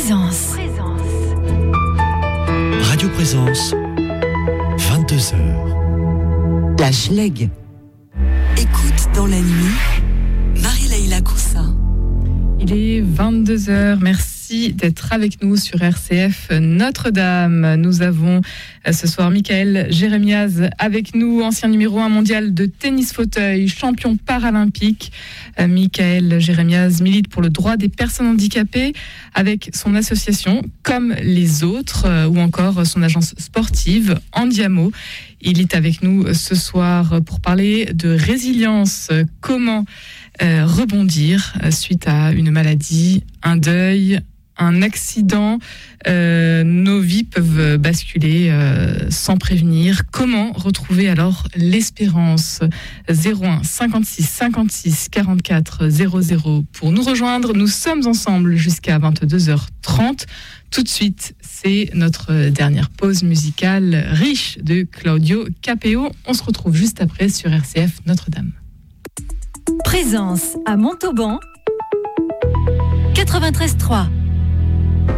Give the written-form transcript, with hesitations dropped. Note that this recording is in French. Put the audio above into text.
Présence. Radio Présence, 22h. La Schleg. Écoute dans la nuit, Marie-Laïla Coussa. Il est 22h, merci d'être avec nous sur RCF Notre-Dame. Nous avons ce soir Michael Jérémiaz avec nous, ancien numéro 1 mondial de tennis fauteuil, champion paralympique. Michael Jérémiaz milite pour le droit des personnes handicapées avec son association Comme les autres ou encore son agence sportive Andiamo. Il est avec nous ce soir pour parler de résilience, comment rebondir suite à une maladie, un deuil, un accident. Nos vies peuvent basculer sans prévenir. Comment retrouver alors l'espérance? 01 56 56 44 00 pour nous rejoindre. Nous sommes ensemble jusqu'à 22h30. Tout de suite, c'est notre dernière pause musicale riche de Claudio Capéo. On se retrouve juste après sur RCF Notre-Dame. Présence à Montauban 93.3.